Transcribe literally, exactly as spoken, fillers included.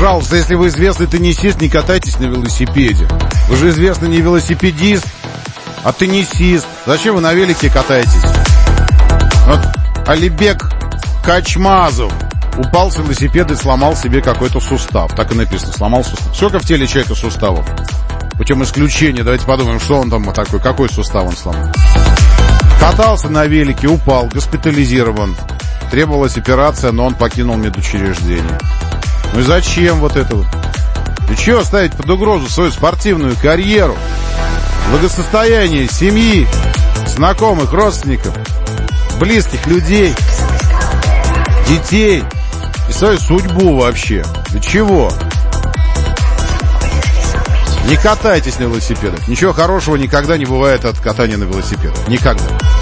Пожалуйста, если вы известный теннисист, не катайтесь на велосипеде. Вы же известный не велосипедист, а теннисист. Зачем вы на велике катаетесь? Вот Алибек Качмазов упал с велосипеда и сломал себе какой-то сустав. Так и написано, сломал сустав. Сколько в теле человека суставов? Путем исключения, давайте подумаем, что он там такой, какой сустав он сломал. Катался на велике, упал, госпитализирован. Требовалась операция, но он покинул медучреждение. Ну и зачем вот это вот? И чего ставить под угрозу свою спортивную карьеру, благосостояние семьи, знакомых, родственников, близких людей, детей и свою судьбу вообще? Для чего? Не катайтесь на велосипедах. Ничего хорошего никогда не бывает от катания на велосипедах. Никогда.